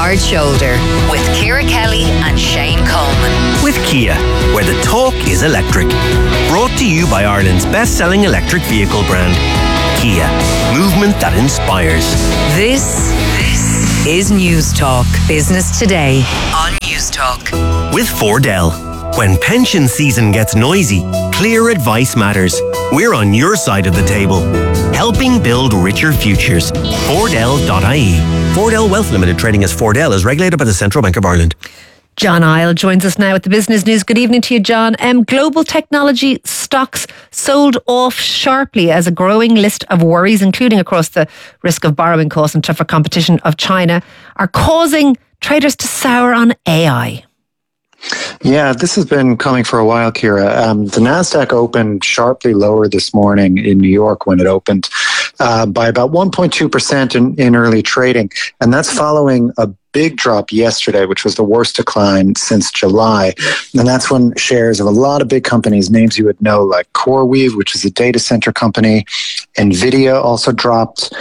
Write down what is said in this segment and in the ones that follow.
Hard Shoulder with Ciara Kelly and Shane Coleman. With Kia, where the talk is electric. Brought to you by Ireland's best-selling electric vehicle brand, Kia. Movement that inspires. This is News Talk. Business Today on News Talk. With Fordell. When pension season gets noisy, clear advice matters. We're on your side of the table, helping build richer futures. Fordell.ie. Fordell Wealth Limited, trading as Fordell, is regulated by the Central Bank of Ireland. John Isle joins us now with the business news. Good evening to you, John. Global technology stocks sold off sharply as a growing list of worries, including across the risk of borrowing costs and tougher competition of China, are causing traders to sour on AI. Yeah, this has been coming for a while, Ciara. The NASDAQ opened sharply lower this morning in New York when it opened by about 1.2% in early trading. And that's following a big drop yesterday, which was the worst decline since July. And that's when shares of a lot of big companies, names you would know, like CoreWeave, which is a data center company, NVIDIA also dropped.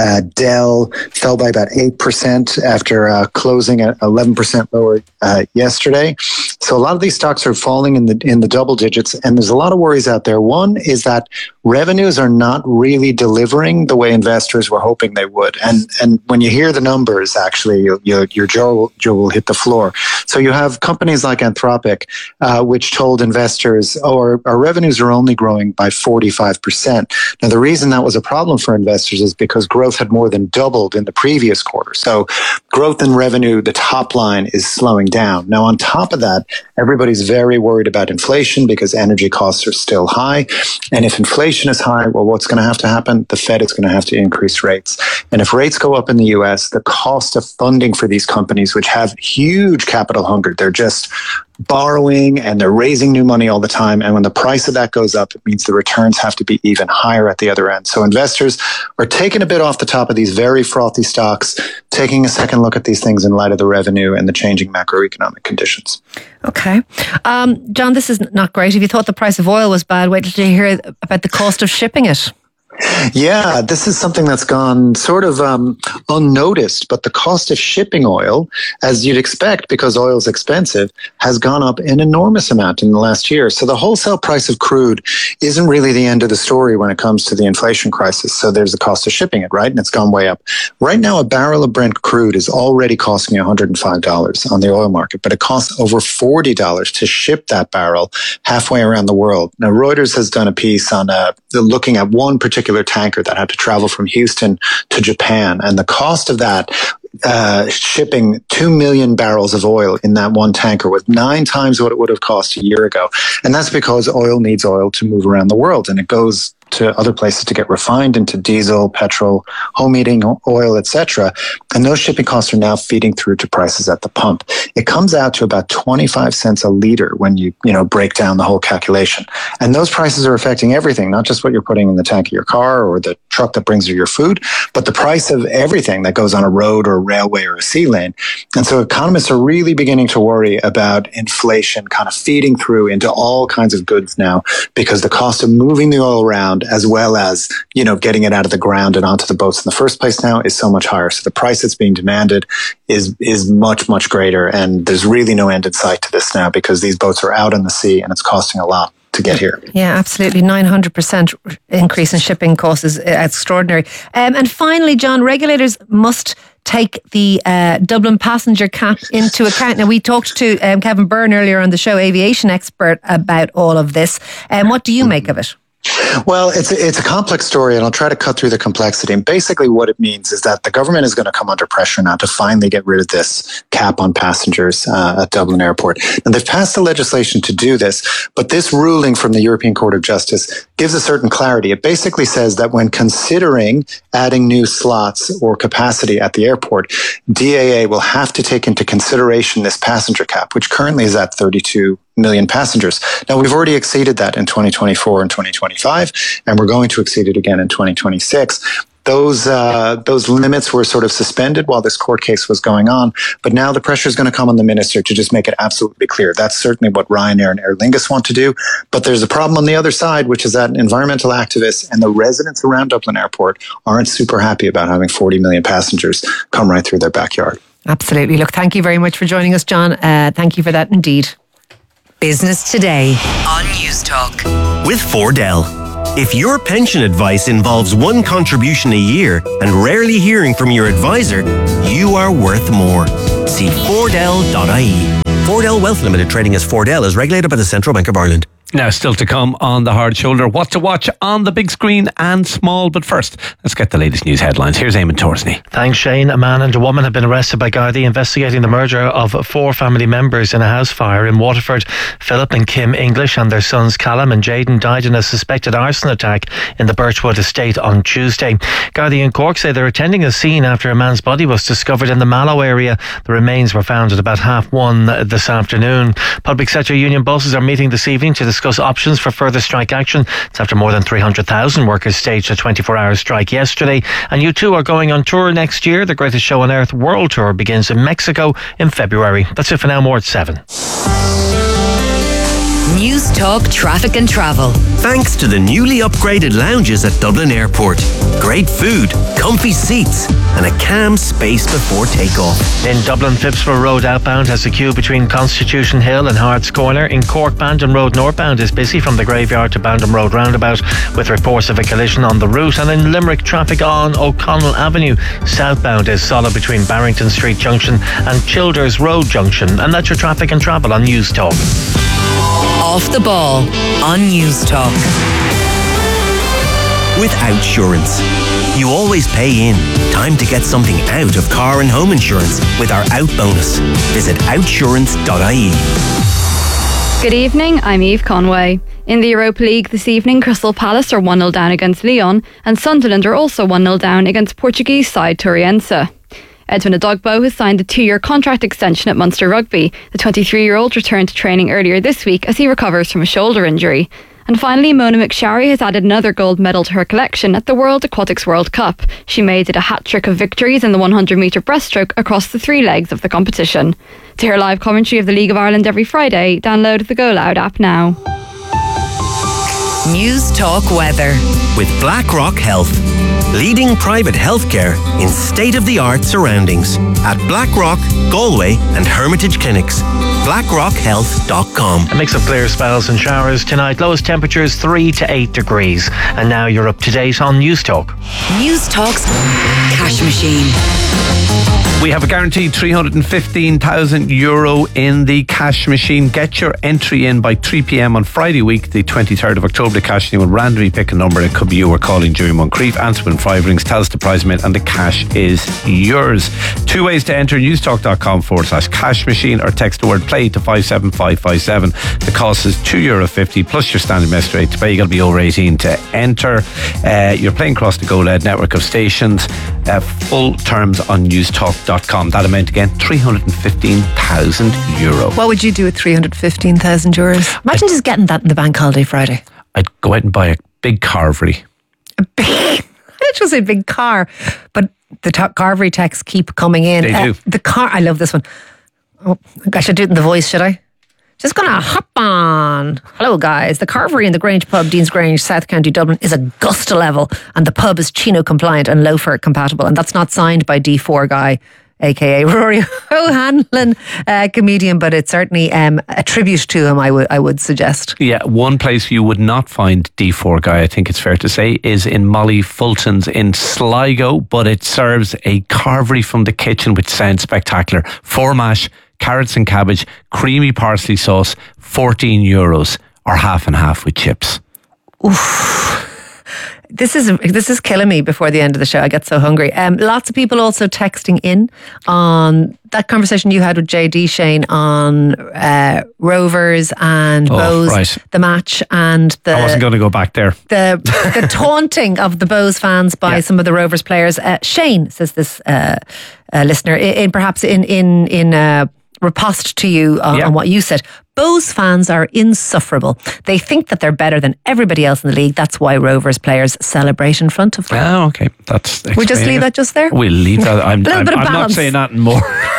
Dell fell by about 8% after closing at 11% lower yesterday. So a lot of these stocks are falling in the double digits, and there's a lot of worries out there. One is that revenues are not really delivering the way investors were hoping they would. And when you hear the numbers, actually, your jaw will hit the floor. So you have companies like Anthropic, which told investors, our revenues are only growing by 45%. Now, the reason that was a problem for investors is because growth had more than doubled in the previous quarter. So growth in revenue, the top line, is slowing down. Now, on top of that, everybody's very worried about inflation because energy costs are still high. And if inflation is high, well, what's going to have to happen? The Fed is going to have to increase rates. And if rates go up in the US, the cost of funding for these companies, which have huge capital hunger, they're just borrowing and they're raising new money all the time. And when the price of that goes up, it means the returns have to be even higher at the other end. So investors are taking a bit off the top of these very frothy stocks, taking a second look at these things in light of the revenue and the changing macroeconomic conditions. Okay. John, this is not great. If you thought the price of oil was bad, wait till you hear about the cost of shipping it. Yeah, this is something that's gone sort of unnoticed, but the cost of shipping oil, as you'd expect, because oil is expensive, has gone up an enormous amount in the last year. So the wholesale price of crude isn't really the end of the story when it comes to the inflation crisis. So there's the cost of shipping it, right? And it's gone way up. Right now, a barrel of Brent crude is already costing $105 on the oil market, but it costs over $40 to ship that barrel halfway around the world. Now, Reuters has done a piece on looking at one particular tanker that had to travel from Houston to Japan. And the cost of that, shipping 2 million barrels of oil in that one tanker, was 9 times what it would have cost a year ago. And that's because oil needs oil to move around the world. And it goes to other places to get refined into diesel, petrol, home heating oil, etc. And those shipping costs are now feeding through to prices at the pump. It comes out to about 25 cents a liter when you break down the whole calculation. And those prices are affecting everything, not just what you're putting in the tank of your car or the truck that brings you your food, but the price of everything that goes on a road or a railway or a sea lane. And so economists are really beginning to worry about inflation kind of feeding through into all kinds of goods now, because the cost of moving the oil around, as well as, getting it out of the ground and onto the boats in the first place now, is so much higher. So the price that's being demanded is much, much greater. And there's really no end in sight to this now, because these boats are out on the sea and it's costing a lot to get here. Yeah, absolutely. 900% increase in shipping costs is extraordinary. And finally, John, regulators must take the Dublin passenger cap into account. Now, we talked to Kevin Byrne earlier on the show, aviation expert, about all of this. What do you make of it? Well, it's a complex story, and I'll try to cut through the complexity. And basically what it means is that the government is going to come under pressure now to finally get rid of this cap on passengers at Dublin Airport. Now, they've passed the legislation to do this, but this ruling from the European Court of Justice gives a certain clarity. It basically says that when considering adding new slots or capacity at the airport, DAA will have to take into consideration this passenger cap, which currently is at 32 million passengers. Now, we've already exceeded that in 2024 and 2025, and we're going to exceed it again in 2026. Those limits were sort of suspended while this court case was going on, but now the pressure is going to come on the minister to just make it absolutely clear. That's certainly what Ryanair and Aer Lingus want to do, but there's a problem on the other side, which is that environmental activists and the residents around Dublin Airport aren't super happy about having 40 million passengers come right through their backyard. Absolutely. Look, thank you very much for joining us, John. Thank you for that indeed. Business Today on News Talk. With Fordell. If your pension advice involves one contribution a year and rarely hearing from your advisor, you are worth more. See Fordell.ie. Fordell Wealth Limited, trading as Fordell, is regulated by the Central Bank of Ireland. Now, still to come on The Hard Shoulder, what to watch on the big screen and small. But first, let's get the latest news headlines. Here's Eamon Torsney. Thanks, Shane. A man and a woman have been arrested by Gardaí investigating the murder of 4 family members in a house fire in Waterford. Philip and Kim English and their sons Callum and Jayden died in a suspected arson attack in the Birchwood estate on Tuesday. Gardaí in Cork say they're attending a scene after a man's body was discovered in the Mallow area. The remains were found at about 1:30 this afternoon. Public sector union bosses are meeting this evening to discuss options for further strike action. It's after more than 300,000 workers staged a 24-hour strike yesterday. And U2 are going on tour next year. The Greatest Show on Earth World Tour begins in Mexico in February. That's it for now. More at 7. News Talk Traffic and Travel. Thanks to the newly upgraded lounges at Dublin Airport. Great food, comfy seats, and a calm space before takeoff. In Dublin, Phipsborough Road outbound has a queue between Constitution Hill and Hart's Corner. In Cork, Bandon Road northbound is busy from the Graveyard to Bandon Road roundabout with reports of a collision on the route. And in Limerick, traffic on O'Connell Avenue southbound is solid between Barrington Street Junction and Childers Road Junction. And that's your traffic and travel on News Talk. Off the Ball on News Talk. With Outsurance. You always pay in. Time to get something out of car and home insurance with our Out bonus. Visit outsurance.ie. Good evening, I'm Eve Conway. In the Europa League this evening, Crystal Palace are 1-0 down against Lyon and Sunderland are also 1-0 down against Portuguese side Torriense. Edwin Adogbo has signed a 2-year contract extension at Munster Rugby. The 23-year-old returned to training earlier this week as he recovers from a shoulder injury. And finally, Mona McSharry has added another gold medal to her collection at the World Aquatics World Cup. She made it a hat-trick of victories in the 100-metre breaststroke across the 3 legs of the competition. To hear live commentary of the League of Ireland every Friday, download the Go Loud app now. News Talk Weather. With BlackRock Health. Leading private healthcare in state-of-the-art surroundings. At BlackRock, Galway and Hermitage Clinics. BlackRockHealth.com. A mix of clear spells and showers tonight. Lowest temperatures 3 to 8 degrees. And now you're up to date on News Talk. News Talk's Cash Machine. We have a guaranteed €315,000 in the cash machine. Get your entry in by 3 p.m. on Friday week, the 23rd of October. The cash machine will randomly pick a number. It could be you or calling during Moncrief. Answer in 5 rings. Tell us the prize amount and the cash is yours. 2 ways to enter: newstalk.com/cash machine or text the word play to 57557. The cost is €2.50 plus your standard message rate to pay. You got to be over 18 to enter. You're playing across the GoLed network of stations. Full terms on newstalk.com. That amount again, €315,000. What would you do with €315,000? Imagine just getting that in the bank holiday Friday. I'd go out and buy a big carvery. I just say big car, but the carvery texts keep coming in. They do. The car, I love this one. Oh, I should do it in the voice, should I? Just gonna hop on. Hello guys, the carvery in the Grange pub, Dean's Grange, South County Dublin is Augusta level and the pub is Chino compliant and loafer compatible, and that's not signed by D4 guy, aka Rory O'Hanlon, comedian, but it's certainly a tribute to him, I would suggest. Yeah, one place you would not find D4 guy, I think it's fair to say, is in Molly Fulton's in Sligo, but it serves a carvery from the kitchen which sounds spectacular. 4 mash, carrots and cabbage, creamy parsley sauce, €14 or half and half with chips. Oof. This is killing me before the end of the show. I get so hungry. Lots of people also texting in on that conversation you had with JD, Shane, on Rovers and Bows, right. The match and the... I wasn't going to go back there. The taunting of the Bows fans by some of the Rovers players. Shane, says this listener, perhaps in riposte to you on what you said. Bows fans are insufferable. They think that they're better than everybody else in the league. That's why Rovers players celebrate in front of them. Oh, okay. We just leave that just there? We'll leave that. I'm bit of not balance. saying that more.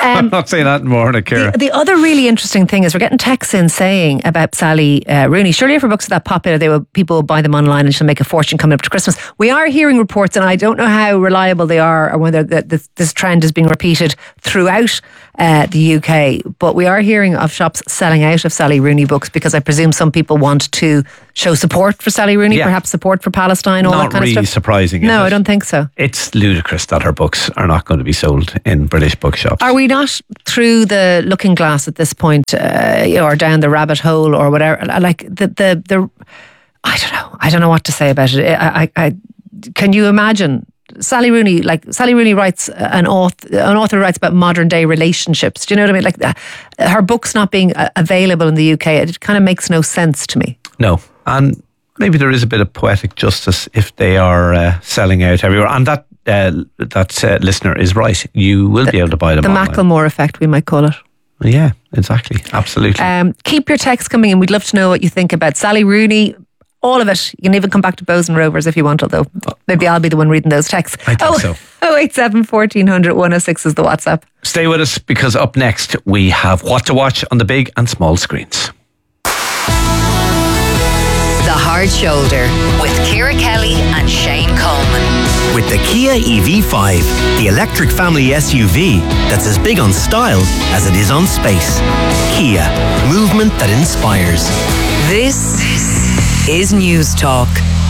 I'm not saying that more, Ciara. The other really interesting thing is we're getting texts in saying about Sally Rooney. Surely if her books are that popular, people will buy them online and she'll make a fortune coming up to Christmas. We are hearing reports, and I don't know how reliable they are or whether this trend is being repeated throughout the UK, but we are hearing of shops selling out of Sally Rooney books because I presume some people want to show support for Sally Rooney, perhaps support for Palestine, all that kind of stuff. Not really surprising. No, I don't think so. It's ludicrous that her books are not going to be sold in British bookshops. Are we not through the looking glass at this point, or down the rabbit hole or whatever? Like the I don't know what to say about it. I can you imagine Sally Rooney writes an author writes about modern day relationships. Do you know what I mean? Like her books not being available in the UK, it kind of makes no sense to me. No, and maybe there is a bit of poetic justice if they are selling out everywhere, and that listener is right. You will be able to buy them. The online. Macklemore effect, we might call it. Yeah, exactly, absolutely. Keep your texts coming in. We'd love to know what you think about Sally Rooney. All of it. You can even come back to Bows and Rovers if you want, although maybe I'll be the one reading those texts. I think so. 087 1400 106 is the WhatsApp. Stay with us, because up next we have what to watch on the big and small screens. The Hard Shoulder with Ciara Kelly and Shane Coleman. With the Kia EV5, the electric family SUV that's as big on style as it is on space. Kia, movement that inspires. This is News Talk.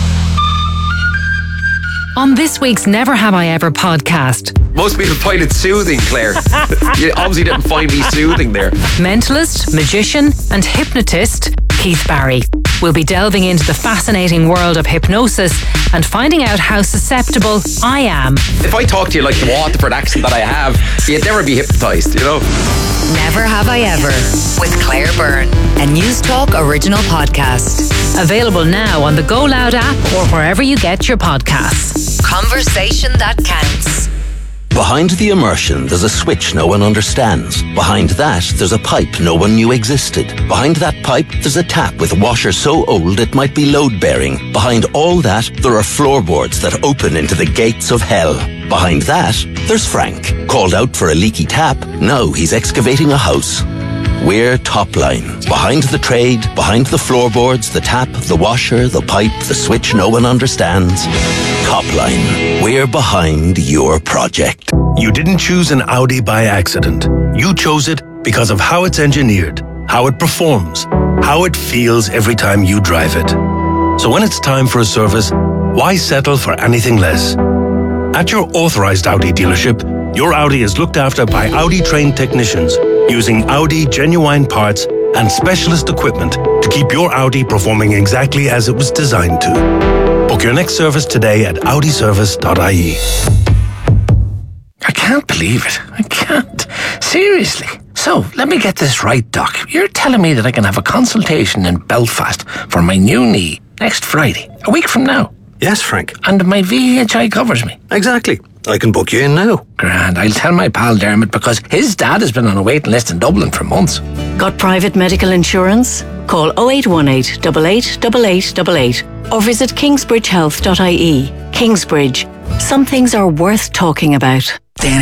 On this week's Never Have I Ever podcast, most people find it soothing, Claire. You obviously didn't find me soothing there. mentalist, magician and hypnotist Keith Barry will be delving into the fascinating world of hypnosis and finding out how susceptible I am. If I talk to you like the Waterford accent that I have, you'd never be hypnotised, you know? Never Have I Ever with Claire Byrne, a News Talk original podcast. Available now on the Go Loud app or wherever you get your podcasts. Conversation that counts. Behind the immersion, there's a switch no one understands. Behind that, there's a pipe no one knew existed. Behind that pipe, there's a tap with a washer so old it might be load-bearing. Behind all that, there are floorboards that open into the gates of hell. Behind that, there's Frank. Called out for a leaky tap, now he's excavating a house. We're Topline. Behind the trade, behind the floorboards, the tap, the washer, the pipe, the switch no one understands. Topline. We're behind your project. You didn't choose an Audi by accident. You chose it because of how it's engineered, how it performs, how it feels every time you drive it. So when it's time for a service, why settle for anything less? At your authorized Audi dealership, your Audi is looked after by Audi-trained technicians using Audi genuine parts and specialist equipment to keep your Audi performing exactly as it was designed to. Book your next service today at audiservice.ie. I can't believe it. I can't. Seriously. So, let me get this right, Doc. You're telling me that I can have a consultation in Belfast for my new knee next Friday, a week from now? Yes, Frank. And my VHI covers me? Exactly. I can book you in now. Grand. I'll tell my pal Dermot, because his dad has been on a waiting list in Dublin for months. Got private medical insurance? Call 0818 888888 or visit kingsbridgehealth.ie. Kingsbridge. Some things are worth talking about.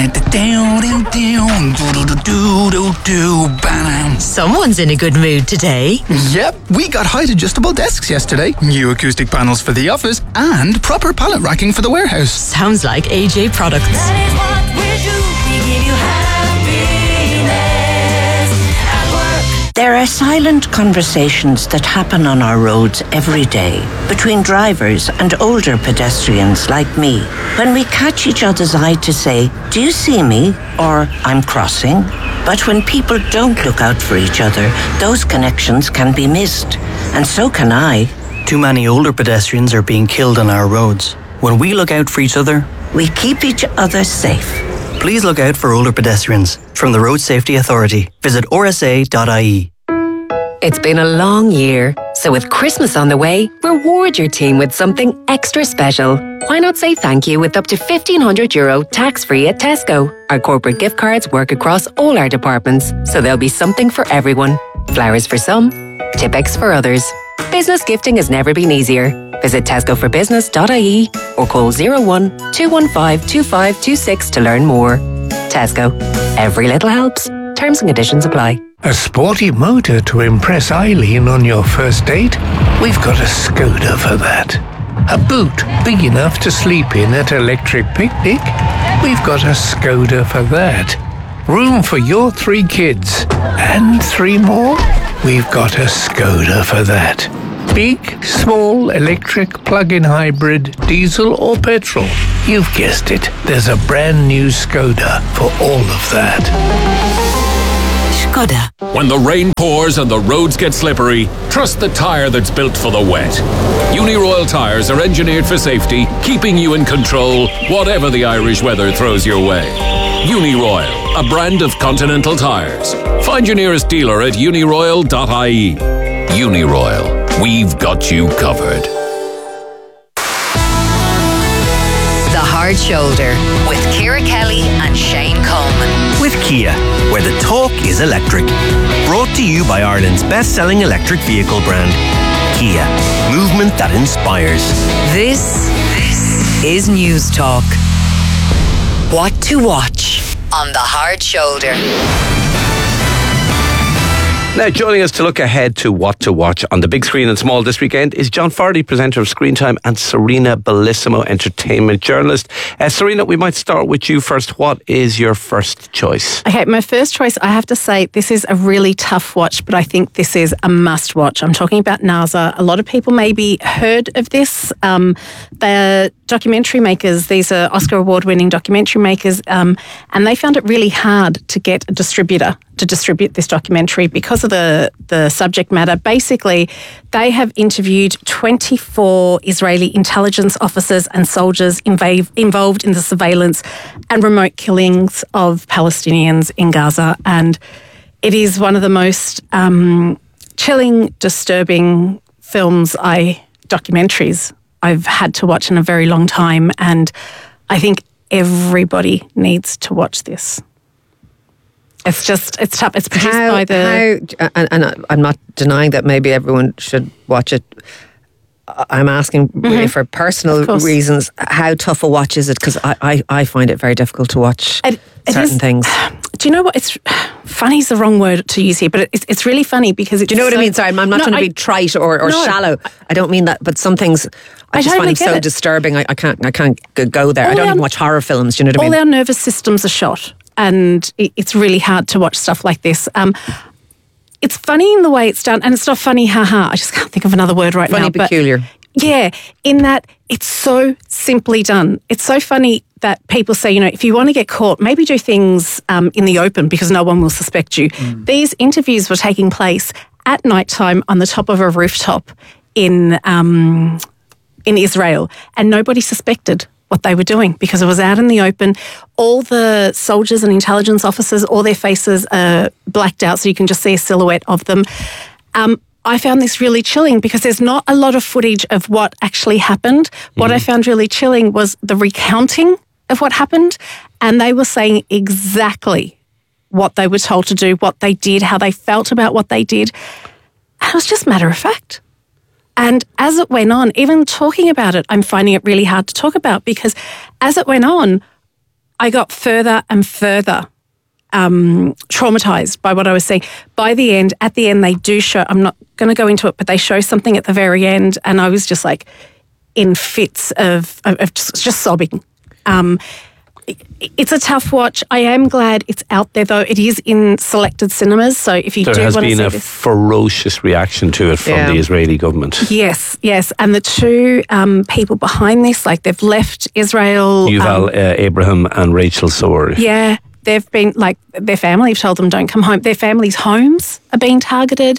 Someone's in a good mood today. Yep, we got height adjustable desks yesterday, new acoustic panels for the office, and proper pallet racking for the warehouse. Sounds like AJ Products. That is what we do. We give you happiness at work. There are silent conversations that happen on our roads every day between drivers and older pedestrians like me. When we catch each other's eye to say, "Do you see me?" or "I'm crossing." But when people don't look out for each other, those connections can be missed. And so can I. Too many older pedestrians are being killed on our roads. When we look out for each other, we keep each other safe. Please look out for older pedestrians. From the Road Safety Authority, visit rsa.ie. It's been a long year, so with Christmas on the way, reward your team with something extra special. Why not say thank you with up to €1,500 tax-free at Tesco? Our corporate gift cards work across all our departments, so there'll be something for everyone. Flowers for some, Tipp-Ex for others. Business gifting has never been easier. Visit tescoforbusiness.ie or call 01 215 2526 to learn more. Tesco. Every little helps. Terms and conditions apply. A sporty motor to impress Eileen on your first date? We've got a Skoda for that. A boot big enough to sleep in at Electric Picnic? We've got a Skoda for that. Room for your 3 kids and 3 more? We've got a Skoda for that. Big, small, electric, plug-in hybrid, diesel or petrol. You've guessed it. There's a brand new Skoda for all of that. Skoda. When the rain pours and the roads get slippery, trust the tyre that's built for the wet. Uniroyal tyres are engineered for safety, keeping you in control, whatever the Irish weather throws your way. Uniroyal, a brand of Continental tyres. Find your nearest dealer at uniroyal.ie. Uniroyal, we've got you covered. The Hard Shoulder with Ciara Kelly and Shane Coleman. With Kia, where the talk is electric. Brought to you by Ireland's best-selling electric vehicle brand, Kia. Movement that inspires. This is News Talk. What to watch on The Hard Shoulder. Now, joining us to look ahead to what to watch on the big screen and small this weekend is John Fardy, presenter of Screen Time, and Serena Bellissimo, entertainment journalist. Serena, we might start with you first. What is your first choice? Okay, my first choice, I have to say, this is a really tough watch, but I think this is a must watch. I'm talking about NASA. A lot of people maybe heard of this. They're documentary makers. These are Oscar award-winning documentary makers, and they found it really hard to get a distributor to distribute this documentary because of the subject matter. Basically, they have interviewed 24 Israeli intelligence officers and soldiers involved in the surveillance and remote killings of Palestinians in Gaza, and it is one of the most chilling, disturbing documentaries I've had to watch in a very long time, and I think everybody needs to watch this. It's tough. It's produced by and I'm not denying that maybe everyone should watch it. I'm asking really for personal reasons. How tough a watch is it? Because I find it very difficult to watch certain things. Do you know what? It's funny is the wrong word to use here, but it's really funny because it's. Do you know what I mean? Sorry, I'm not trying to be trite or shallow. I don't mean that, but some things I just find so disturbing. I can't go there. I don't even watch horror films. Do you know what I mean? All our nervous systems are shot, and it's really hard to watch stuff like this. It's funny in the way it's done, and it's not funny, haha. I just can't think of another word right now. Funny, peculiar. Yeah, in that it's so simply done. It's so funny that people say, if you want to get caught, maybe do things in the open because no one will suspect you. These interviews were taking place at nighttime on the top of a rooftop in Israel, and nobody suspected what they were doing because it was out in the open. All the soldiers and intelligence officers, all their faces are blacked out so you can just see a silhouette of them. I found this really chilling because there's not a lot of footage of what actually happened. What I found really chilling was the recounting of what happened, and they were saying exactly what they were told to do, what they did, how they felt about what they did. And it was just matter of fact. And as it went on, even talking about it, I'm finding it really hard to talk about because as it went on, I got further and further traumatized by what I was seeing. At the end, they do show, I'm not going to go into it, but they show something at the very end, and I was just like in fits of just sobbing. It's a tough watch. I am glad it's out there, though. It is in selected cinemas, so if you do want to see this... There has been a ferocious reaction to it from the Israeli government. Yes. And the two people behind this, like they've left Israel... Yuval Abraham and Rachel Sor. Yeah. They've been, like, their family have told them don't come home. Their families' homes are being targeted.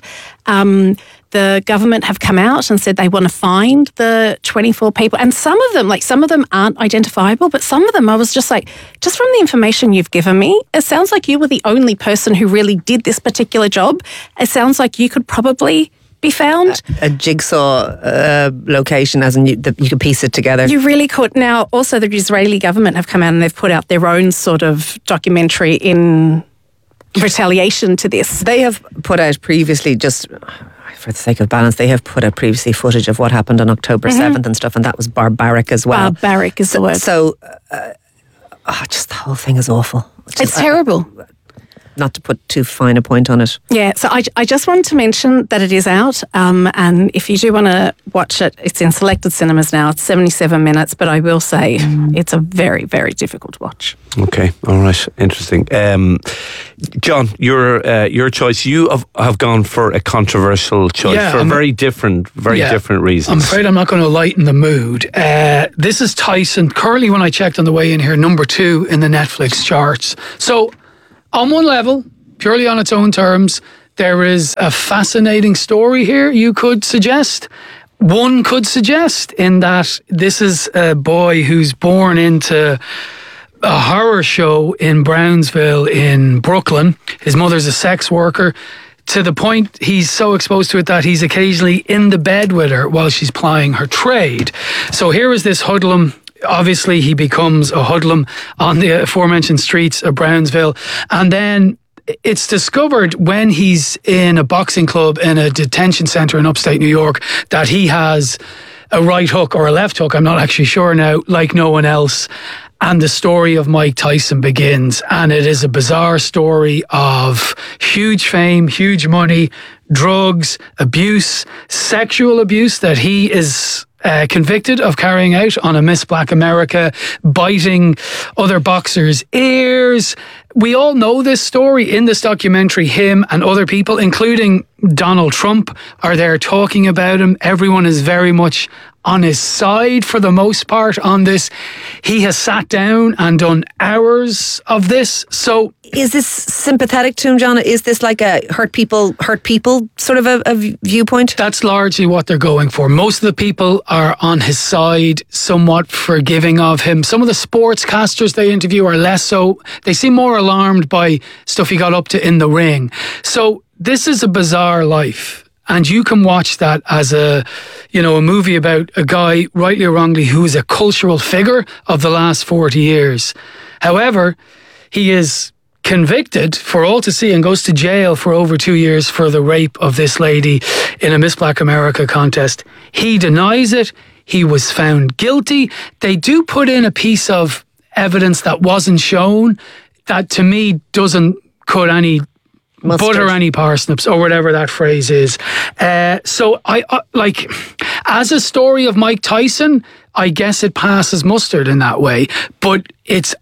The government have come out and said they want to find the 24 people. And some of them aren't identifiable, but some of them I was just like, just from the information you've given me, it sounds like you were the only person who really did this particular job. It sounds like you could probably be found. A jigsaw location, as in you could piece it together. You really could. Now, also the Israeli government have come out and they've put out their own sort of documentary in retaliation to this. They have put out previously, just for the sake of balance, they have put out previously footage of what happened on October 7th and stuff, and that was barbaric as well. Barbaric is the word. So, just the whole thing is awful. It's terrible. Not to put too fine a point on it. Yeah, so I just wanted to mention that it is out, and if you do want to watch it, it's in selected cinemas now. It's 77 minutes, but I will say it's a very, very difficult watch. Okay, all right, interesting. John, your choice. You have gone for a controversial choice for very different reasons. I'm afraid I'm not going to lighten the mood. This is Tyson. Currently, when I checked on the way in here, number 2 in the Netflix charts. So, on one level, purely on its own terms, there is a fascinating story here, you could suggest. One could suggest in that this is a boy who's born into a horror show in Brownsville in Brooklyn. His mother's a sex worker, to the point he's so exposed to it that he's occasionally in the bed with her while she's plying her trade. So here is this hoodlum. Obviously, he becomes a hoodlum on the aforementioned streets of Brownsville. And then it's discovered when he's in a boxing club in a detention centre in upstate New York that he has a right hook or a left hook, I'm not actually sure now, like no one else. And the story of Mike Tyson begins. And it is a bizarre story of huge fame, huge money, drugs, abuse, sexual abuse that he is convicted of carrying out on a Miss Black America, biting other boxers' ears. We all know this story in this documentary. Him and other people, including Donald Trump, are there talking about him. Everyone is very much on his side for the most part on this. He has sat down and done hours of this. So is this sympathetic to him, John? Is this like a hurt people sort of a viewpoint? That's largely what they're going for. Most of the people are on his side, somewhat forgiving of him. Some of the sportscasters they interview are less so. They seem more alarmed by stuff he got up to in the ring. So this is a bizarre life. And you can watch that as a movie about a guy, rightly or wrongly, who is a cultural figure of the last 40 years. However, he is convicted for all to see and goes to jail for over 2 years for the rape of this lady in a Miss Black America contest. He denies it. He was found guilty. They do put in a piece of evidence that wasn't shown that to me doesn't cut any butter any parsnips or whatever that phrase is. So I like, as a story of Mike Tyson, I guess it passes mustard in that way. But it's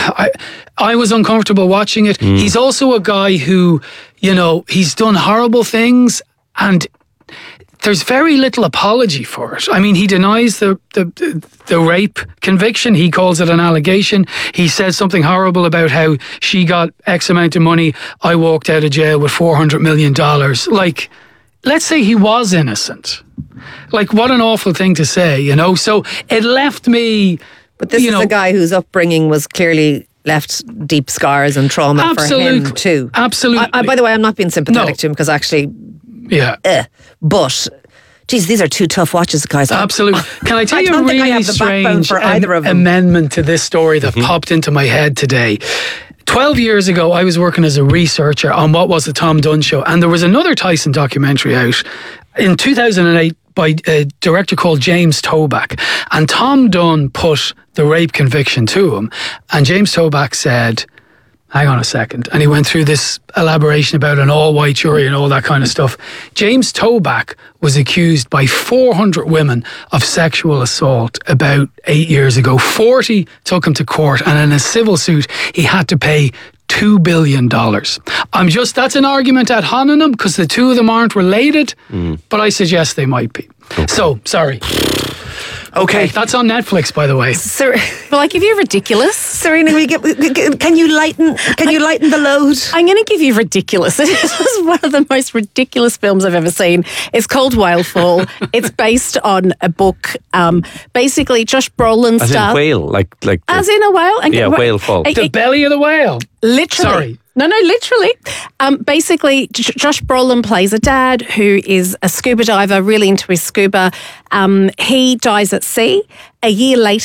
I was uncomfortable watching it. He's also a guy who, he's done horrible things and there's very little apology for it. I mean, he denies the rape conviction. He calls it an allegation. He says something horrible about how she got X amount of money. I walked out of jail with $400 million. Like, let's say he was innocent. Like, what an awful thing to say, So it left me... But this is a guy whose upbringing was clearly left deep scars and trauma for him too. Absolutely. By the way, I'm not being sympathetic to him because actually... Yeah. But, geez, these are two tough watches, guys. Absolutely. Can I tell you a really strange amendment to this story that popped into my head today? 12 years ago, I was working as a researcher on What Was the Tom Dunn Show, and there was another Tyson documentary out in 2008 by a director called James Toback. And Tom Dunn put the rape conviction to him, and James Toback said... Hang on a second. And he went through this elaboration about an all-white jury and all that kind of stuff. James Toback was accused by 400 women of sexual assault about 8 years ago. 40 took him to court, and in a civil suit, he had to pay $2 billion. That's an argument ad hominem because the two of them aren't related, but I suggest they might be. Okay. So, sorry. Okay, that's on Netflix, by the way. Will I give you ridiculous? Serena, can you lighten the load? I'm going to give you ridiculous. It is one of the most ridiculous films I've ever seen. It's called Whalefall. It's based on a book. Basically, Josh Brolin as in whale, as in a whale. And Whalefall. The belly of the whale. Literally. Sorry. No, literally. Basically, Josh Brolin plays a dad who is a scuba diver, really into his scuba. He dies at sea. A year later,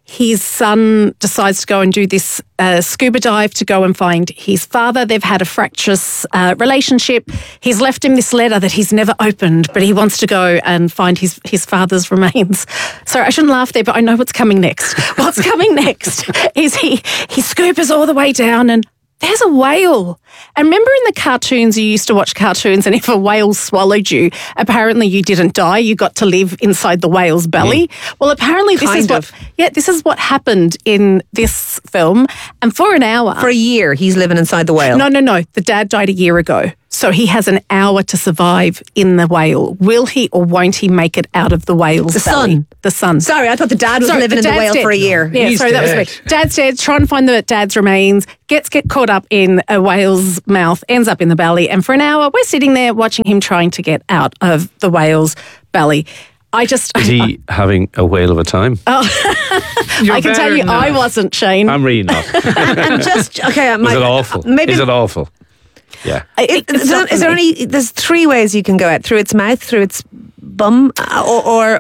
his son decides to go and do this scuba dive to go and find his father. They've had a fractious relationship. He's left him this letter that he's never opened, but he wants to go and find his father's remains. Sorry, I shouldn't laugh there, but I know what's coming next. What's coming next is he scuba's all the way down and there's a whale. And remember in the cartoons, you used to watch cartoons, and if a whale swallowed you, apparently you didn't die. You got to live inside the whale's belly. Well, apparently this is what happened in this film. And for an hour. For a year, he's living inside the whale. No. The dad died a year ago. So he has an hour to survive in the whale. Will he or won't he make it out of the whale's belly? The son. Sorry, I thought the dad was living in the whale for a year. Yeah, He's that was dead. me. Dad's dead. Try and find the dad's remains. Get caught up in a whale's mouth. Ends up in the belly. And for an hour, we're sitting there watching him trying to get out of the whale's belly. Is he having a whale of a time? I can tell you, I wasn't, Shane. I'm really not. And just, okay. Is it awful? Maybe, Is it awful? Yeah. Is there only? There's three ways you can go out: through its mouth, through its bum, or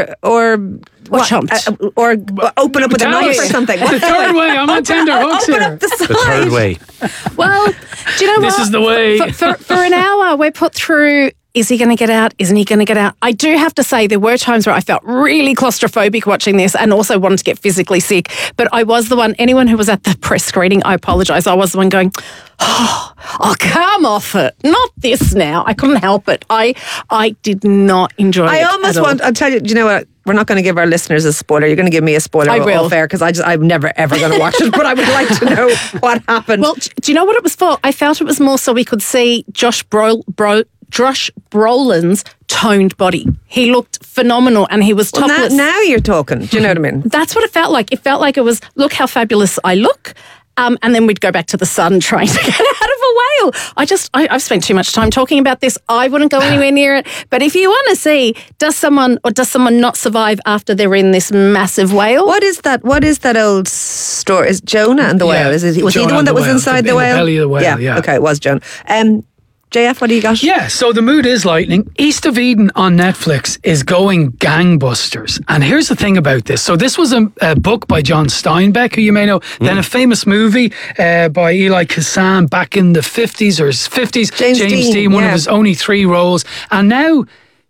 what? Or open up with a knife or something. The third way. I'm on tender hooks here. Open up the side. The third way. Well, do you know what? This is the way. For an hour, we're put through. Is he going to get out? Isn't he going to get out? I do have to say there were times where I felt really claustrophobic watching this and also wanted to get physically sick. But I was the one, anyone who was at the press screening, I apologise, I was the one going, oh, come off it. Not this now. I couldn't help it. I did not enjoy it. I almost want, I'll tell you, do you know what? We're not going to give our listeners a spoiler. You're going to give me a spoiler. I will. All fair, because I'm never ever going to watch it. But I would like to know what happened. Well, do you know what it was for? I felt it was more so we could see Josh Brolin's toned body. He looked phenomenal and he was topless. Now you're talking. Do you know what I mean? That's what it felt like. It felt like it was, look how fabulous I look. And then we'd go back to the sun trying to get out of a whale. I've spent too much time talking about this. I wouldn't go anywhere near it. But if you want to see, does someone not survive after they're in this massive whale? What is that old story? Is Jonah and the whale? Was he the one that was inside the whale? In the belly of the whale, yeah. Okay, it was Jonah. JF, what do you got? Yeah, so The Mood is lightning. East of Eden on Netflix is going gangbusters. And here's the thing about this. So this was a book by John Steinbeck, who you may know, then a famous movie by Eli Kazan back in the 50s or 50s. James Dean, one of his only 3 roles. And now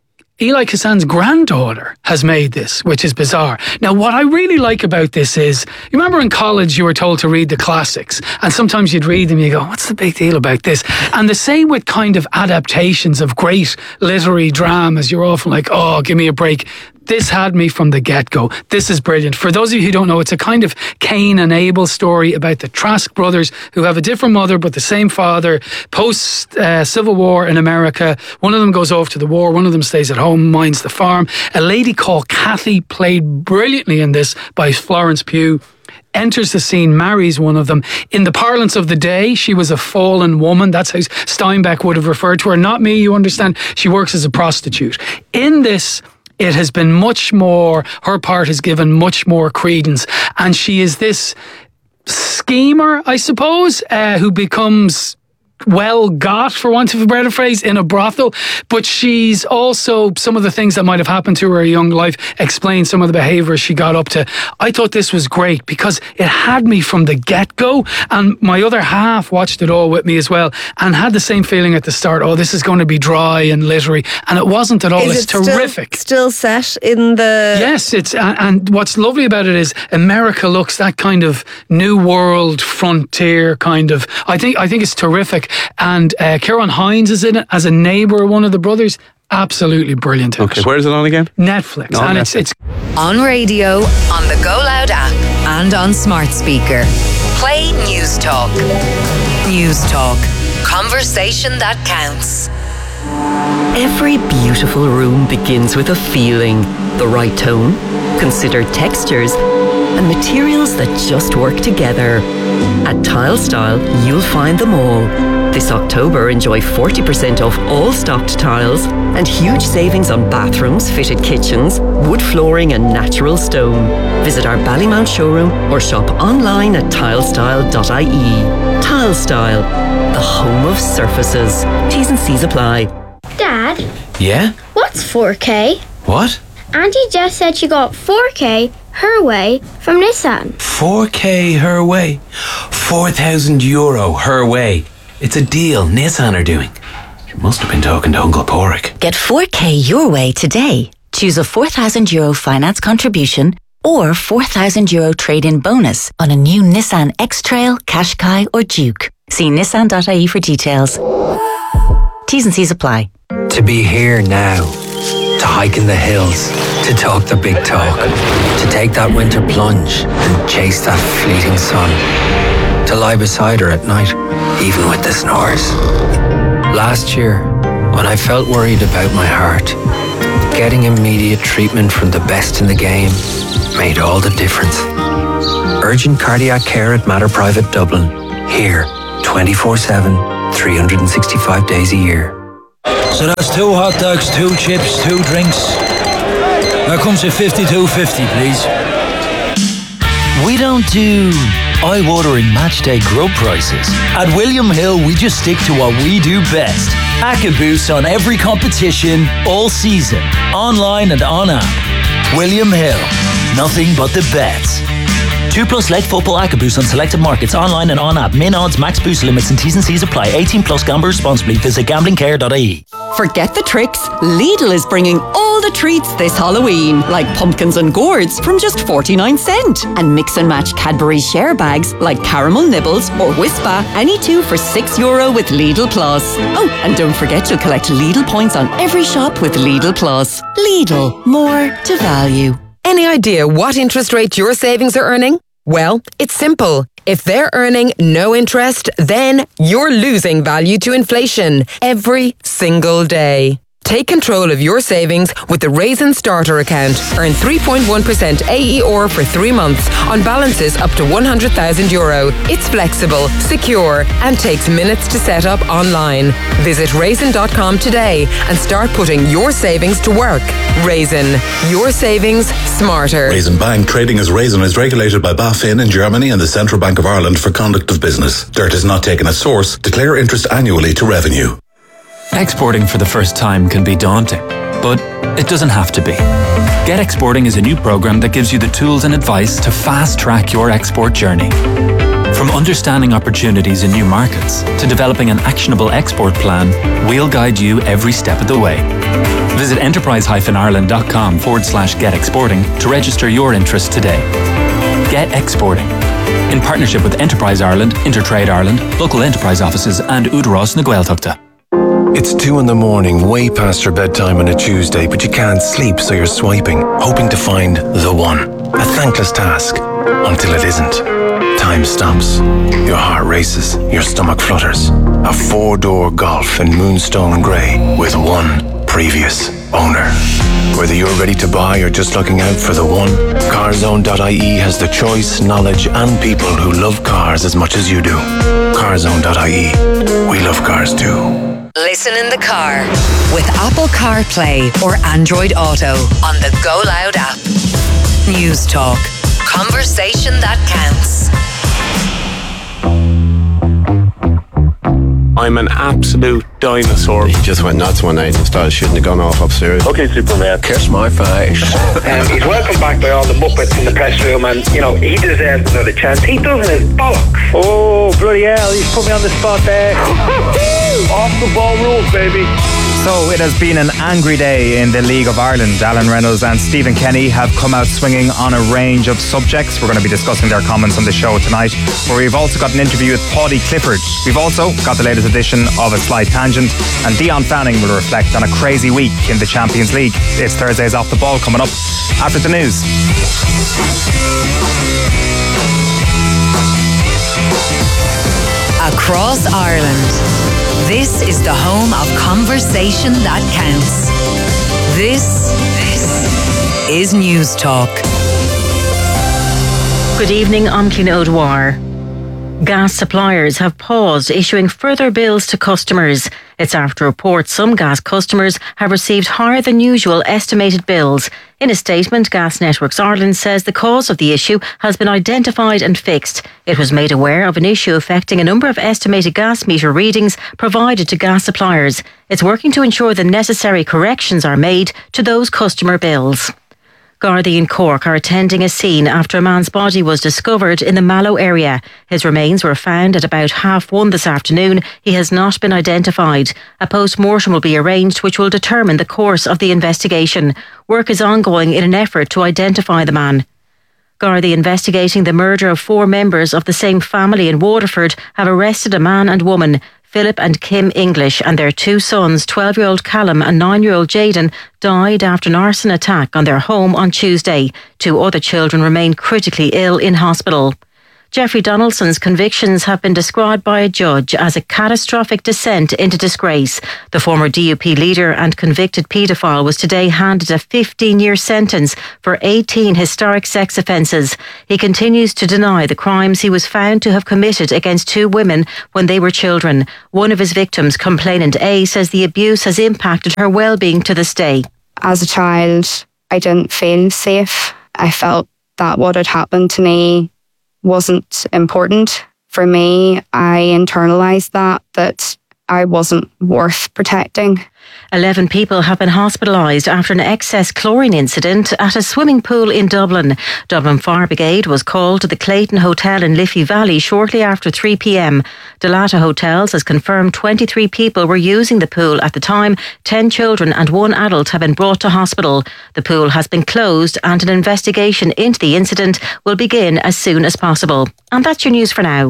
Eli Kazan's granddaughter has made this, which is bizarre. Now, what I really like about this is, you remember in college you were told to read the classics, and sometimes you'd read them and you go, what's the big deal about this? And the same with kind of adaptations of great literary dramas. You're often like, oh, give me a break. This had me from the get-go. This is brilliant. For those of you who don't know, it's a kind of Cain and Abel story about the Trask brothers who have a different mother but the same father. Post-Civil War in America, one of them goes off to the war, one of them stays at home, minds the farm. A lady called Kathy, played brilliantly in this by Florence Pugh, enters the scene, marries one of them. In the parlance of the day, she was a fallen woman. That's how Steinbeck would have referred to her. Not me, you understand. She works as a prostitute. In this, it has been much more, her part is given much more credence. And she is this schemer, I suppose, who becomes well got, for want of a better phrase, in a brothel. But she's also, some of the things that might have happened to her in young life, explain some of the behaviours she got up to. I thought this was great because it had me from the get-go, and my other half watched it all with me as well and had the same feeling at the start, oh, this is going to be dry and literary, and it wasn't at all. It's terrific. Still set in the... Yes, it's and what's lovely about it is America looks that kind of new world frontier kind of, I think it's terrific. And Ciarán Hinds is in it as a neighbour, one of the brothers. Absolutely brilliant. Okay, where is it on again? Netflix. No, and Netflix. It's on radio, on the Go Loud app, and on smart speaker. Play News Talk. News Talk. Conversation that counts. Every beautiful room begins with a feeling, the right tone, considered textures, and materials that just work together. At Tile Style, you'll find them all. This October, enjoy 40% off all stocked tiles and huge savings on bathrooms, fitted kitchens, wood flooring and natural stone. Visit our Ballymount showroom or shop online at tilestyle.ie. Tile Style, the home of surfaces. T's and C's apply. Dad, Yeah? what's 4K? What? Auntie just said she got 4K her way from Nissan. 4K her way. €4,000 her way. It's a deal Nissan are doing. She must have been talking to Uncle Porrick. Get 4K your way today. Choose a €4,000 finance contribution or €4,000 trade-in bonus on a new Nissan X-Trail, Qashqai or Duke. See nissan.ie for details. T's and C's apply. To be here now, to hike in the hills, to talk the big talk, to take that winter plunge and chase that fleeting sun, to lie beside her at night, even with the snores. Last year, when I felt worried about my heart, getting immediate treatment from the best in the game made all the difference. Urgent cardiac care at Mater Private Dublin. Here, 24/7, 365 days a year. So that's 2 hot dogs, 2 chips, 2 drinks. That comes to $52.50, please. We don't do eye-watering matchday grub prices. At William Hill, we just stick to what we do best. AccuBoost on every competition, all season, online and on app. William Hill, nothing but the bets. 2+ leg football AccuBoost on selected markets, online and on app. Min odds, max boost limits and T's and C's apply. 18+, gamble responsibly. Visit gamblingcare.ie. Forget the tricks. Lidl is bringing all the treats this Halloween, like pumpkins and gourds from just 49¢. And mix and match Cadbury share bags like caramel nibbles or Whispa, any 2 for €6 with Lidl Plus. Oh, and don't forget you'll collect Lidl points on every shop with Lidl Plus. Lidl, more to value. Any idea what interest rate your savings are earning? Well, it's simple. If they're earning no interest, then you're losing value to inflation every single day. Take control of your savings with the Raisin Starter account. Earn 3.1% AER for 3 months on balances up to €100,000. It's flexible, secure, and takes minutes to set up online. Visit raisin.com today and start putting your savings to work. Raisin, your savings smarter. Raisin Bank, trading as Raisin, is regulated by BaFin in Germany and the Central Bank of Ireland for conduct of business. Dirt is not taken at source. Declare interest annually to revenue. Exporting for the first time can be daunting, but it doesn't have to be. Get Exporting is a new program that gives you the tools and advice to fast-track your export journey. From understanding opportunities in new markets to developing an actionable export plan, we'll guide you every step of the way. Visit enterprise-ireland.com/get exporting to register your interest today. Get Exporting. In partnership with Enterprise Ireland, Intertrade Ireland, local enterprise offices and Udros na Gaeltachta. It's 2 a.m, way past your bedtime on a Tuesday, but you can't sleep, so you're swiping, hoping to find the one. A thankless task, until it isn't. Time stops. Your heart races, your stomach flutters. A 4-door Golf in Moonstone Grey with one previous owner. Whether you're ready to buy or just looking out for the one, Carzone.ie has the choice, knowledge and people who love cars as much as you do. Carzone.ie. We love cars too. Listen in the car with Apple CarPlay or Android Auto on the Go Loud app. News Talk. Conversation that counts. I'm an absolute dinosaur. He just went nuts one night and started shooting the gun off upstairs. Okay, Superman. Kiss my face. He's welcomed back by all the Muppets in the press room, and, you know, he deserves another chance. He doesn't his bollocks. Oh, bloody hell, he's put me on the spot there. Off the ball rules, baby. So it has been an angry day in the League of Ireland. Alan Reynolds and Stephen Kenny have come out swinging on a range of subjects. We're going to be discussing their comments on the show tonight, where we've also got an interview with Paddy Clifford. We've also got the latest edition of A Slight Tangent, and Dion Fanning will reflect on a crazy week in the Champions League. It's Thursday's Off the Ball coming up after the news. Across Ireland, this is the home of conversation that counts. This is News Talk. Good evening, I'm Cian O'Dwyer. Gas suppliers have paused issuing further bills to customers. It's after reports some gas customers have received higher than usual estimated bills. In a statement, Gas Networks Ireland says the cause of the issue has been identified and fixed. It was made aware of an issue affecting a number of estimated gas meter readings provided to gas suppliers. It's working to ensure the necessary corrections are made to those customer bills. Gardaí in Cork are attending a scene after a man's body was discovered in the Mallow area. His remains were found at about 1:30 this afternoon. He has not been identified. A post-mortem will be arranged which will determine the course of the investigation. Work is ongoing in an effort to identify the man. Gardaí investigating the murder of 4 members of the same family in Waterford have arrested a man and woman, Philip and Kim English, and their 2 sons, 12-year-old Callum and 9-year-old Jaden, died after an arson attack on their home on Tuesday. 2 other children remain critically ill in hospital. Jeffrey Donaldson's convictions have been described by a judge as a catastrophic descent into disgrace. The former DUP leader and convicted paedophile was today handed a 15-year sentence for 18 historic sex offences. He continues to deny the crimes he was found to have committed against 2 women when they were children. One of his victims, complainant A, says the abuse has impacted her well-being to this day. As a child, I didn't feel safe. I felt that what had happened to me wasn't important for me. I internalised that I wasn't worth protecting. 11 people have been hospitalised after an excess chlorine incident at a swimming pool in Dublin. Dublin Fire Brigade was called to the Clayton Hotel in Liffey Valley shortly after 3 p.m. Dalata Hotels has confirmed 23 people were using the pool at the time. 10 children and 1 adult have been brought to hospital. The pool has been closed and an investigation into the incident will begin as soon as possible. And that's your news for now.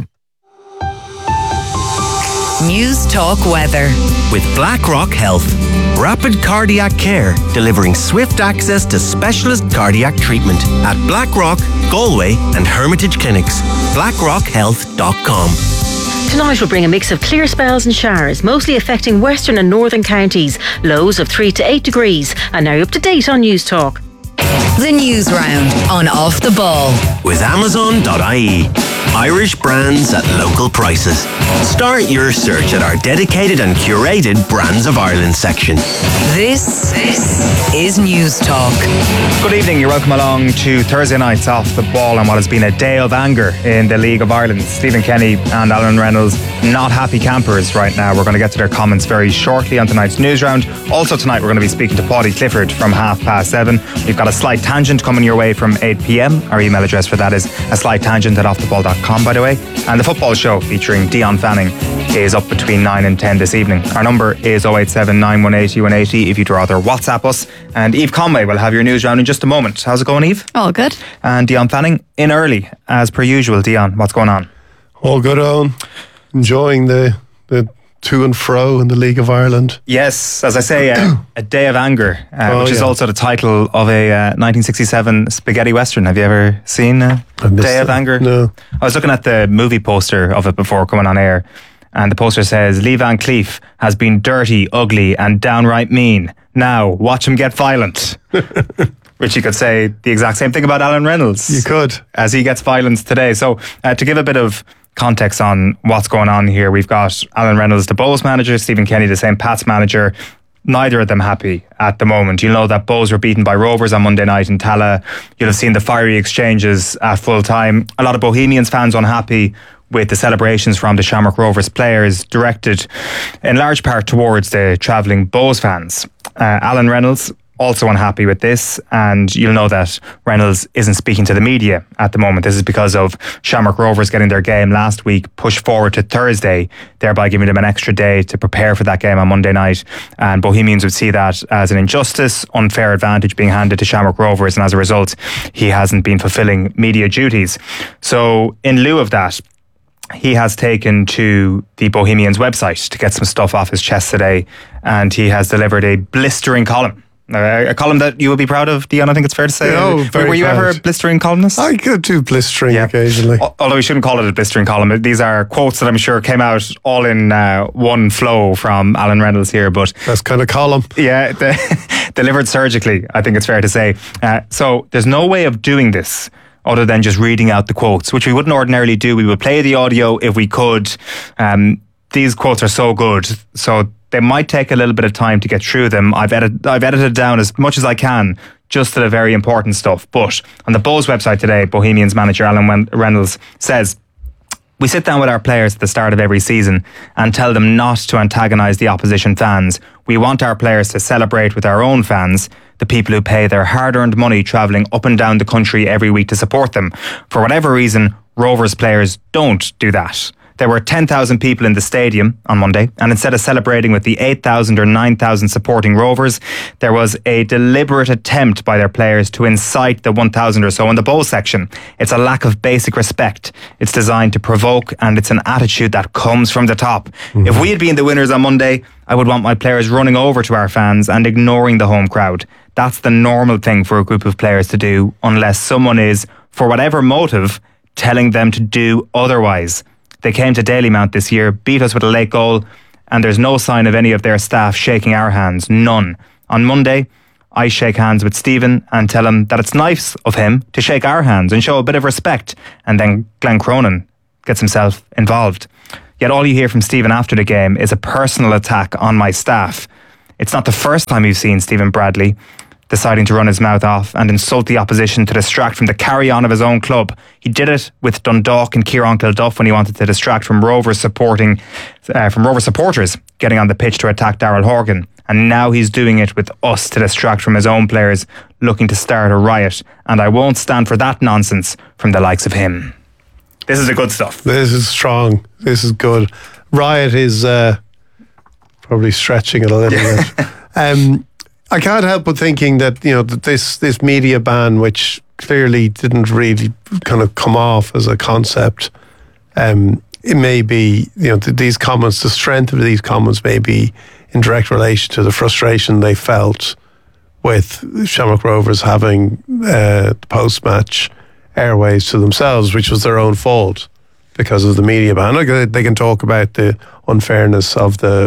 News Talk Weather. With BlackRock Health. Rapid cardiac care, delivering swift access to specialist cardiac treatment at Blackrock, Galway and Hermitage Clinics. BlackRockHealth.com. Tonight will bring a mix of clear spells and showers, mostly affecting western and northern counties. Lows of 3 to 8 degrees. And now up to date on News Talk. The News Round on Off the Ball. With Amazon.ie. Irish brands at local prices. Start your search at our dedicated and curated Brands of Ireland section. This is News Talk. Good evening, you're welcome along to Thursday night's Off the Ball on what has been a day of anger in the League of Ireland. Stephen Kenny and Alan Reynolds, not happy campers right now. We're going to get to their comments very shortly on tonight's News Round. Also tonight we're going to be speaking to Paudie Clifford from 7:30. We've got a slight tangent coming your way from 8 p.m. Our email address for that is a slight tangent at offtheball.com, by the way. And the football show featuring Dion Fanning is up between 9 and 10 this evening. Our number is 087 9180 180 if you'd rather WhatsApp us. And Eve Conway will have your News Round in just a moment. How's it going, Eve? All good. And Dion Fanning in early, as per usual. Dion, what's going on? All good, Owen. Enjoying the to and fro in the League of Ireland. Yes, as I say, a day of anger, which is also the title of a 1967 spaghetti western. Have you ever seen Day of Anger? No. I was looking at the movie poster of it before coming on air, and the poster says, Lee Van Cleef has been dirty, ugly and downright mean. Now, watch him get violent. Which you could say the exact same thing about Alan Reynolds. You could. As he gets violence today. So, to give a bit of context on what's going on here, we've got Alan Reynolds, the Bows manager, Stephen Kenny, the St. Pat's manager. Neither of them happy at the moment. You'll know that Bows were beaten by Rovers on Monday night in Tala. You'll have seen the fiery exchanges at full time. A lot of Bohemians fans unhappy with the celebrations from the Shamrock Rovers players, directed in large part towards the travelling Bows fans. Alan Reynolds also unhappy with this, and you'll know that Reynolds isn't speaking to the media at the moment. This is because of Shamrock Rovers getting their game last week pushed forward to Thursday, thereby giving them an extra day to prepare for that game on Monday night. And Bohemians would see that as an injustice, unfair advantage being handed to Shamrock Rovers, and as a result, he hasn't been fulfilling media duties. So in lieu of that, he has taken to the Bohemians website to get some stuff off his chest today, and he has delivered a blistering column. A column that you would be proud of, Dion, I think it's fair to say. Oh, very Were you proud. ever a blistering columnist? I could do blistering occasionally. Although we shouldn't call it a blistering column. These are quotes that I'm sure came out all in one flow from Alan Reynolds here. But that's kind of column. Yeah, delivered surgically, I think it's fair to say. So there's no way of doing this other than just reading out the quotes, which we wouldn't ordinarily do. We would play the audio if we could. These quotes are so good, so they might take a little bit of time to get through them. I've edited down as much as I can, just to the very important stuff. But on the Bows website today, Bohemians manager Alan Reynolds says, We sit down with our players at the start of every season and tell them not to antagonise the opposition fans. We want our players to celebrate with our own fans, the people who pay their hard-earned money travelling up and down the country every week to support them. For whatever reason, Rovers players don't do that. There were 10,000 people in the stadium on Monday, and instead of celebrating with the 8,000 or 9,000 supporting Rovers, there was a deliberate attempt by their players to incite the 1,000 or so in the bowl section. It's a lack of basic respect. It's designed to provoke, and it's an attitude that comes from the top. Mm-hmm. If we had been the winners on Monday, I would want my players running over to our fans and ignoring the home crowd. That's the normal thing for a group of players to do, unless someone is, for whatever motive, telling them to do otherwise. They came to Dalymount this year, beat us with a late goal, and there's no sign of any of their staff shaking our hands. None. On Monday, I shake hands with Stephen and tell him that it's nice of him to shake our hands and show a bit of respect. And then Glenn Cronin gets himself involved. Yet all you hear from Stephen after the game is a personal attack on my staff. It's not the first time you've seen Stephen Bradley deciding to run his mouth off and insult the opposition to distract from the carry-on of his own club. He did it with Dundalk and Kieran Kilduff when he wanted to distract from Rovers supporters getting on the pitch to attack Daryl Horgan. And now he's doing it with us to distract from his own players looking to start a riot. And I won't stand for that nonsense from the likes of him. This is the good stuff. This is strong. This is good. Riot is probably stretching it a little bit. I can't help but thinking that, that this media ban, which clearly didn't really kind of come off as a concept, it may be, these comments, the strength of these comments may be in direct relation to the frustration they felt with Shamrock Rovers having the post-match airways to themselves, which was their own fault because of the media ban. They can talk about the unfairness of the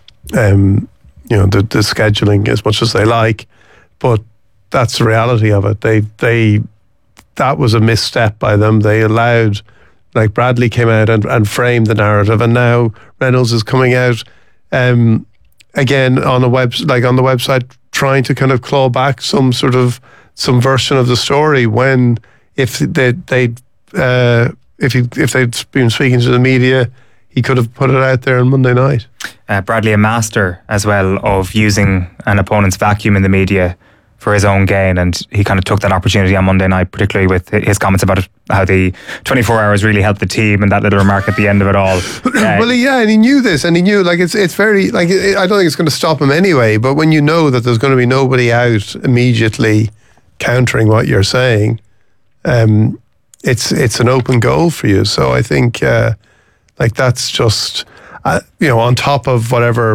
scheduling as much as they like, but that's the reality of it. That was a misstep by them. They allowed, like Bradley came out and framed the narrative, and now Reynolds is coming out again on the website trying to kind of claw back some version of the story when if they'd been speaking to the media, he could have put it out there on Monday night. Bradley, a master as well of using an opponent's vacuum in the media for his own gain, and he kind of took that opportunity on Monday night, particularly with his comments about how the 24 hours really helped the team and that little remark at the end of it all. Well, and he knew this, and he knew it's very I don't think it's going to stop him anyway. But when you know that there's going to be nobody out immediately countering what you're saying, it's an open goal for you. So I think that's just on top of whatever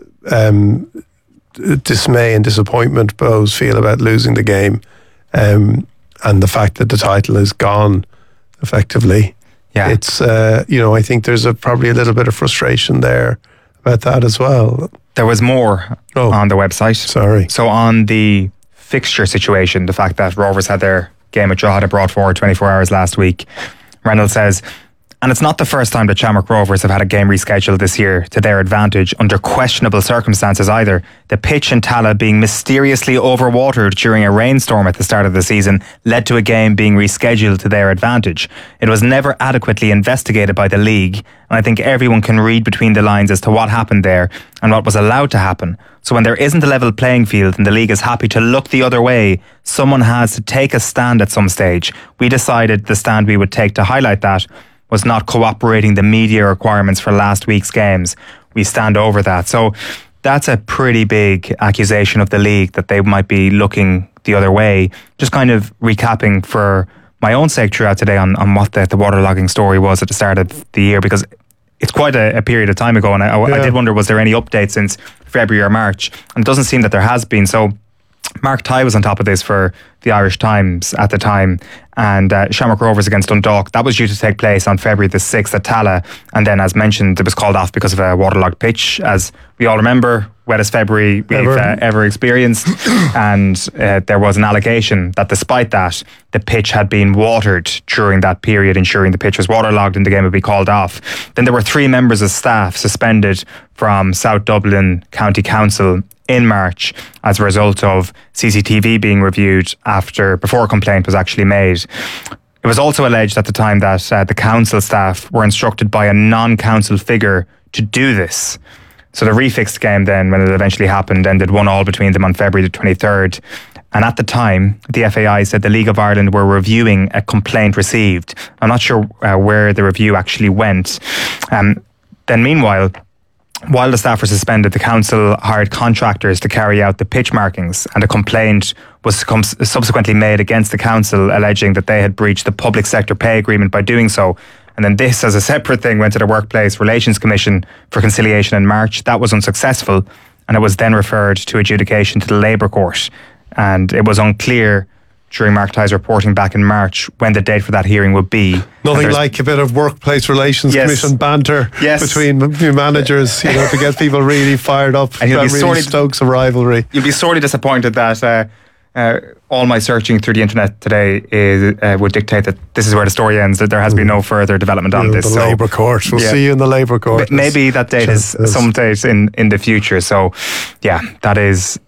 dismay and disappointment Bows feel about losing the game, and the fact that the title is gone effectively. Yeah, it's I think there's probably a little bit of frustration there about that as well. There was more on the website. Sorry. So on the fixture situation, the fact that Rovers had their game at Drogheda brought forward 24 hours last week, Reynolds says, and it's not the first time that Shamrock Rovers have had a game rescheduled this year to their advantage under questionable circumstances either. The pitch in Tala being mysteriously overwatered during a rainstorm at the start of the season led to a game being rescheduled to their advantage. It was never adequately investigated by the league, and I think everyone can read between the lines as to what happened there and what was allowed to happen. So when there isn't a level playing field and the league is happy to look the other way, someone has to take a stand at some stage. We decided the stand we would take to highlight that was not cooperating the media requirements for last week's games. We stand over that. So that's a pretty big accusation of the league that they might be looking the other way. Just kind of recapping for my own sake throughout today on what the waterlogging story was at the start of the year, because it's quite a period of time ago, and I did wonder, was there any update since February or March? And it doesn't seem that there has been. So Mark Tighe was on top of this for the Irish Times at the time, and Shamrock Rovers against Dundalk, that was due to take place on February the 6th at Tala, and then as mentioned it was called off because of a waterlogged pitch, as we all remember, wettest February we've ever experienced. And there was an allegation that despite that, the pitch had been watered during that period, ensuring the pitch was waterlogged and the game would be called off. Then there were 3 members of staff suspended from South Dublin County Council in March as a result of CCTV being reviewed before a complaint was actually made. It was also alleged at the time that the council staff were instructed by a non-council figure to do this. So the refixed game then, when it eventually happened, ended 1-1 between them on February the 23rd. And at the time, the FAI said the League of Ireland were reviewing a complaint received. I'm not sure where the review actually went. Then meanwhile, while the staff were suspended, the council hired contractors to carry out the pitch markings, and a complaint was subsequently made against the council alleging that they had breached the public sector pay agreement by doing so. And then this, as a separate thing, went to the Workplace Relations Commission for conciliation in March. That was unsuccessful, and it was then referred to adjudication to the Labour Court. And it was unclear during Mark Tighe's reporting back in March when the date for that hearing would be. Nothing like a bit of Workplace Relations Commission banter between managers, to get people really fired up. And that really stokes a rivalry. You'll be sorely disappointed that all my searching through the internet today would dictate that this is where the story ends, that there has been no further development on this. The Labour Court. We'll see you in the Labour Court. Maybe that date is some date in the future. So, yeah, that is